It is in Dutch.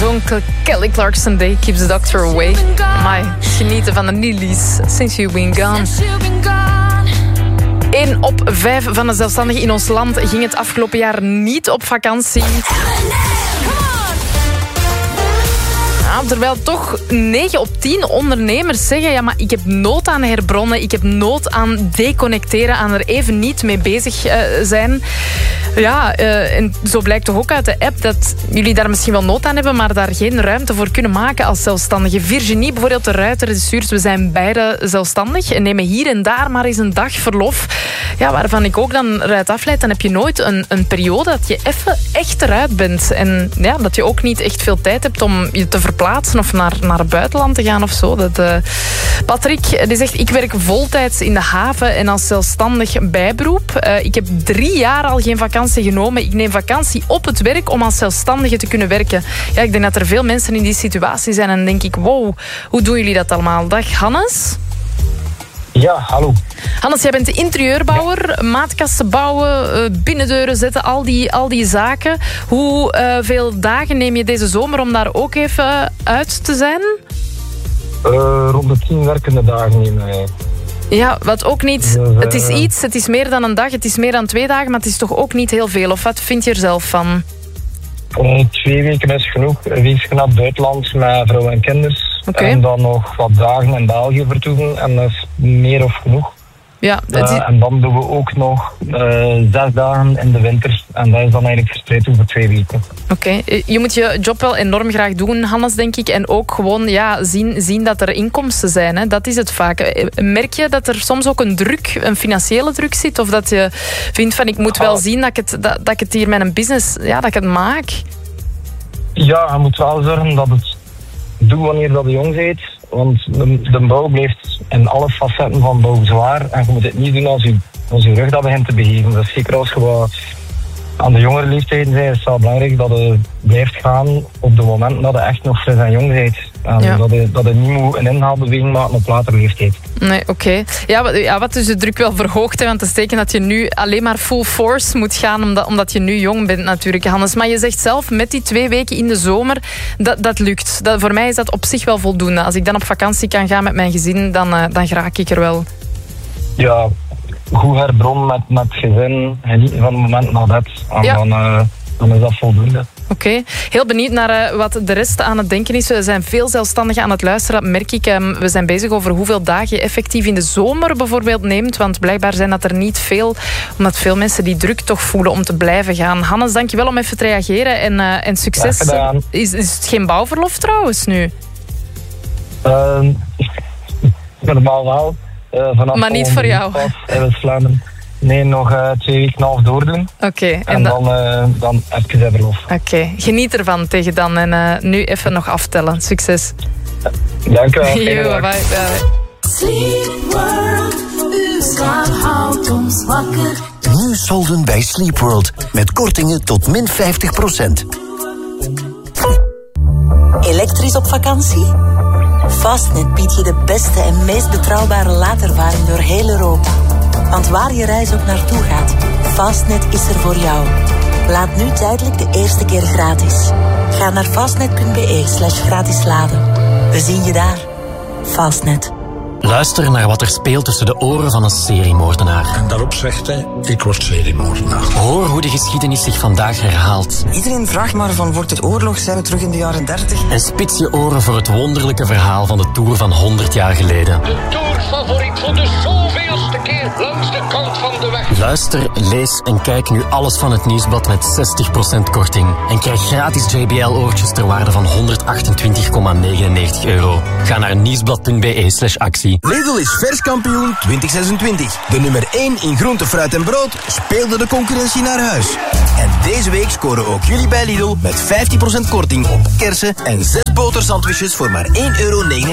Zo'n Kelly Clarkson Day keeps the doctor away. Amai, genieten van de Lilies. Since you've been gone. 1 op 5 van de zelfstandigen in ons land ging het afgelopen jaar niet op vakantie. Ja, terwijl toch 9 op 10 ondernemers zeggen... ja, maar ik heb nood aan herbronnen, ik heb nood aan deconnecteren, aan er even niet mee bezig zijn. Ja, en zo blijkt toch ook uit de app dat jullie daar misschien wel nood aan hebben, maar daar geen ruimte voor kunnen maken als zelfstandige. Virginie, bijvoorbeeld de Ruiter, die stuurt, we zijn beide zelfstandig en nemen hier en daar maar eens een dag verlof. Ja, waarvan ik ook dan eruit afleid, dan heb je nooit een periode dat je even echt eruit bent. En ja, dat je ook niet echt veel tijd hebt om je te verplaatsen of naar het buitenland te gaan of zo. Patrick, die zegt, ik werk voltijds in de haven en als zelfstandig bijberoep. Ik heb 3 jaar al geen vakantie genomen. Ik neem vakantie op het werk om als zelfstandige te kunnen werken. Ja, ik denk dat er veel mensen in die situatie zijn en dan denk ik, wow, hoe doen jullie dat allemaal? Dag Hannes. Ja, hallo. Hannes, jij bent interieurbouwer, maatkasten bouwen, binnendeuren zetten, al die zaken. Hoe veel dagen neem je deze zomer om daar ook even uit te zijn? Rond de 10 werkende dagen nemen wij. Ja, wat ook niet... Het is iets, het is meer dan een dag, het is meer dan 2 dagen, maar het is toch ook niet heel veel. Of wat vind je er zelf van? 2 weken is genoeg. Weekschap buitenlands met vrouwen en kinderen. Okay. En dan nog wat dagen in België vertoeven. En dat is meer of genoeg. Ja, en dan doen we ook nog 6 dagen in de winter. En dat is dan eigenlijk verspreid over 2 weken. Oké. Je moet je job wel enorm graag doen, Hannes, denk ik. En ook gewoon zien dat er inkomsten zijn. Hè. Dat is het vaak. Merk je dat er soms ook een financiële druk zit? Of dat je vindt van, ik moet wel zien dat ik het hier met een business, ja, dat ik het maak? Ja, je moet wel zorgen dat het doe wanneer dat je jong bent. Want de bouw blijft in alle facetten van bouw zwaar. En je moet het niet doen als je rug dat begint te begeven. Dus zeker als je wat aan de jongere leeftijden bent, is het wel belangrijk dat je blijft gaan op de momenten dat je echt nog fris en jong bent. En ja. dat je niet moet een inhaalbeweging maken op latere leeftijd. Nee, oké. Ja, wat dus de druk wel verhoogt, want dat betekent dat je nu alleen maar full force moet gaan, omdat je nu jong bent natuurlijk, Hannes. Maar je zegt zelf, met die 2 weken in de zomer, dat lukt. Voor mij is dat op zich wel voldoende. Als ik dan op vakantie kan gaan met mijn gezin, dan geraak ik er wel. Ja, goed herbronnen met gezin, genieten van het moment na bed. En ja. Dan is dat voldoende. Oké. Heel benieuwd naar wat de rest aan het denken is. Er zijn veel zelfstandigen aan het luisteren, dat merk ik. We zijn bezig over hoeveel dagen je effectief in de zomer bijvoorbeeld neemt. Want blijkbaar zijn dat er niet veel, omdat veel mensen die druk toch voelen om te blijven gaan. Hannes, dankjewel om even te reageren en succes. Is het geen bouwverlof trouwens nu? Normaal wel. Maar niet voor jou? In West-Vlaanderen. Nee, nog 2 weken half doordoen. Oké. En dan even verlof. Oké. Geniet ervan tegen dan. En nu even nog aftellen. Succes. Dank u wel. Yo, bye. Sleep World, uw slaap houdt ons wakker. Nu solden bij Sleep World. Met kortingen tot min 50%. Elektrisch op vakantie? Fastnet biedt je de beste en meest betrouwbare laadervaring door heel Europa. Want waar je reis ook naartoe gaat, Fastnet is er voor jou. Laat nu tijdelijk de eerste keer gratis. Ga naar fastnet.be/gratis laden. We zien je daar. Fastnet. Luister naar wat er speelt tussen de oren van een seriemoordenaar. En daarop zegt hij, ik word seriemoordenaar. Hoor hoe de geschiedenis zich vandaag herhaalt. Iedereen vraagt maar van, wordt het oorlog? Zijn we terug in de jaren 30? En spits je oren voor het wonderlijke verhaal van de Tour van 100 jaar geleden. De Tour-favoriet voor de zoveelste keer langs de kant van de weg. Luister, lees en kijk nu alles van het Nieuwsblad met 60% korting. En krijg gratis JBL-oortjes ter waarde van €128,99. Ga naar nieuwsblad.be/actie. Lidl is verskampioen 2026. De nummer 1 in groente, fruit en brood speelde de concurrentie naar huis. En deze week scoren ook jullie bij Lidl met 15% korting op kersen en 6 botersandwiches voor maar €1,99.